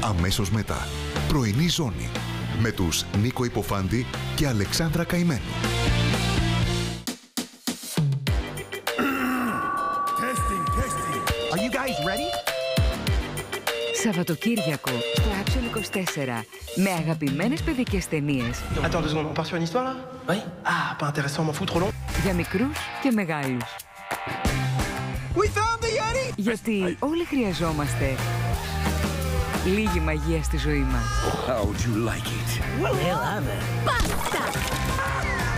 Αμέσως μετά, πρωινή ζώνη με τους Νίκο Υποφάντη και Αλεξάνδρα Καημένου. Are you guys ready? Σαββατοκύριακο στο Action 24 με αγαπημένες παιδικές ταινίες. Attends 2 secondes, on part sur une histoire là? Oui. Ah, pas intéressant, m'en fous, trop long. Για μικρούς και μεγάλους. We found the Yeti! Γιατί όλοι χρειαζόμαστε λίγη μαγεία στη ζωή μας. How'd you like it? We'll have it. Basta!